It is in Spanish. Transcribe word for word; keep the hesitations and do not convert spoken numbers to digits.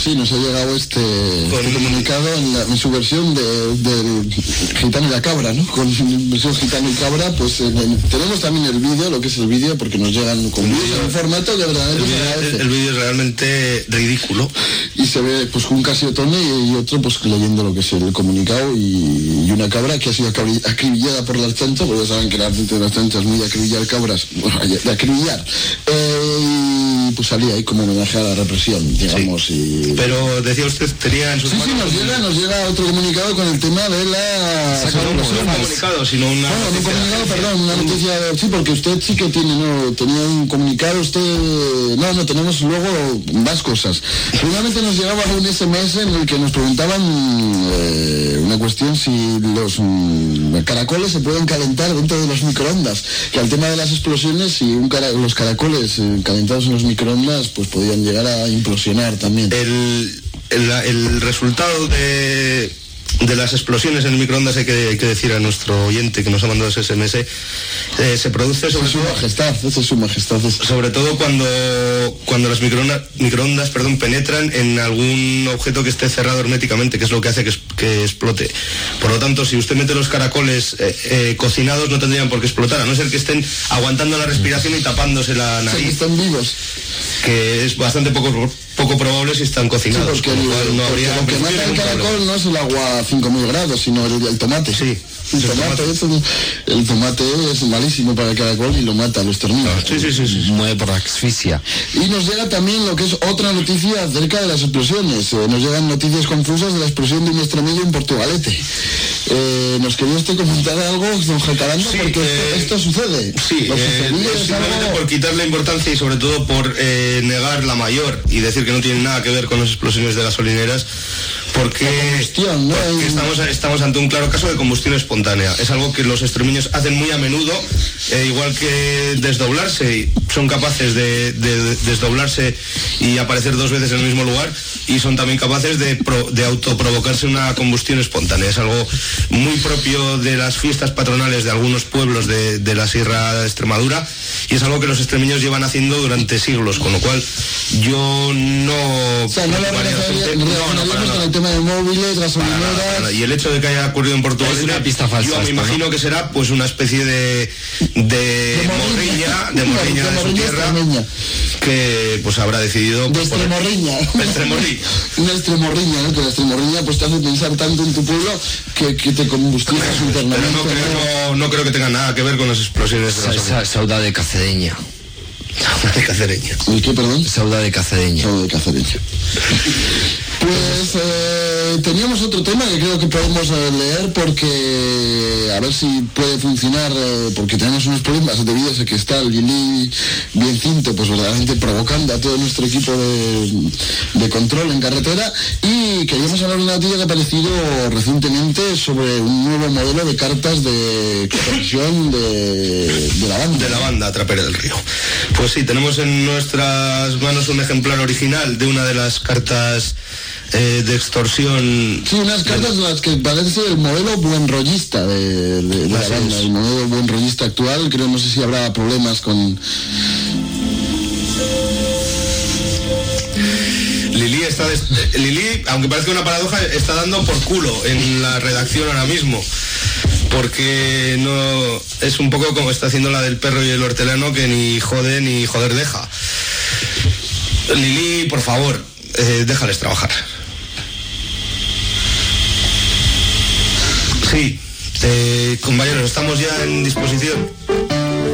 sí, nos ha llegado este, con... este comunicado en, la, en su versión de, del Gitano y la Cabra, ¿no? Con versión Gitano y Cabra, pues en, en, tenemos también el vídeo, lo que es el vídeo, porque nos llegan con vídeos en formato de verdad. El, el vídeo es realmente ridículo. Y se ve pues un Casiotone y, y otro pues leyendo lo que es el comunicado y, y una cabra que ha sido acribillada por las chanchas, porque ya saben que la gente de las chanchas muy de acribillar cabras, bueno, de acribillar. Eh, y pues salía ahí como homenaje a la represión, digamos. Sí. Y... Pero decía usted, tenía en sus sí, manos... Sí, nos llega, nos llega otro comunicado con el tema de la... No, no, no un comunicado, sino una... No, no, un comunicado, perdón, una noticia... Sí, porque usted sí que tiene, no, tenía un comunicado, usted... No, no, tenemos luego más cosas. Primeramente nos llegaba un ese eme ese en el que nos preguntaban eh, una cuestión si los mm, caracoles se pueden calentar dentro de los microondas, que al tema de las explosiones, si un cara, los caracoles eh, calentados en los microondas, pues podían llegar a implosionar también. El, el, el resultado de... de las explosiones en el microondas, hay que, hay que decir a nuestro oyente que nos ha mandado ese ese eme ese, eh, se produce sobre su majestad, esa es su majestad. Sobre todo cuando, cuando las microondas, microondas perdón, penetran en algún objeto que esté cerrado herméticamente, que es lo que hace que, que explote. Por lo tanto, si usted mete los caracoles eh, eh, cocinados, no tendrían por qué explotar, a no ser que estén aguantando la respiración y tapándose la nariz. Sí, están vivos. Que es bastante poco... poco probable si están cocinados. Sí, porque el, no habría lo que mata el caracol problema. No es el agua a cinco mil grados, sino el, el tomate. Sí. El, el, tomate, tomate. Es un, el tomate es malísimo para el caracol y lo mata, lo extermina. No, sí, sí, sí, sí. Muere por asfixia. Y nos llega también lo que es otra noticia acerca de las explosiones. Eh, nos llegan noticias confusas de la explosión de un extremillo en Portugalete. Eh, ¿Nos quería usted comentar algo, don Jacaranda? Sí, porque eh, esto, esto sucede. Sí, eh, es simplemente algo... por quitarle importancia y sobre todo por eh, negar la mayor y decir que no tiene nada que ver con las explosiones de gasolineras, porque, ¿no? porque estamos, estamos ante un claro caso de combustión espontánea. Es algo que los extremeños hacen muy a menudo, eh, igual que desdoblarse, son capaces de, de, de desdoblarse y aparecer dos veces en el mismo lugar, y son también capaces de, pro, de autoprovocarse una combustión espontánea. Es algo muy propio de las fiestas patronales de algunos pueblos de, de la Sierra de Extremadura, y es algo que los extremeños llevan haciendo durante siglos, con lo cual yo no... O sea, no lo relacionaríamos con el tema de móviles, gasolineras... Para, para, y el hecho de que haya ocurrido en Portugal es una pista falsa. Yo me imagino, ¿no?, que será pues una especie de de, de morriña, de morriña de, de su tierra, extremeña, que pues habrá decidido... De extremorriña. Extremorriña. Una extremorriña, ¿no? Que la extremorriña pues te hace pensar tanto en tu pueblo que, que te combustionas internamente. Pero no creo, no, no creo que tenga nada que ver con las explosiones de la Sa, Sauda de Cacedeña. Sauda de Cacedeña. ¿Y qué, perdón? Sauda de Cacedeña. Sauda de Cacedeña. Pues eh, teníamos otro tema que creo que podemos eh, leer, porque a ver si puede funcionar, eh, porque tenemos unos problemas debido a que está el Lili bien cinto, pues verdaderamente provocando a todo nuestro equipo de, de control en carretera, y queríamos hablar de una noticia que ha aparecido recientemente sobre un nuevo modelo de cartas de conversión de, de la banda. De la banda Trapera del Río. Pues sí, tenemos en nuestras manos un ejemplar original de una de las cartas Eh, de extorsión. Sí, unas cartas de las que parece el modelo buen rollista de, de, de la banda, el modelo buen rollista actual. Creo, no sé si habrá problemas con... Lili está des... Lili, aunque parezca una paradoja, está dando por culo en la redacción ahora mismo, porque no es un poco como está haciendo la del perro y el hortelano, que ni jode ni joder deja. Lili, por favor, eh, déjales trabajar. Sí, eh, compañeros, estamos ya en disposición.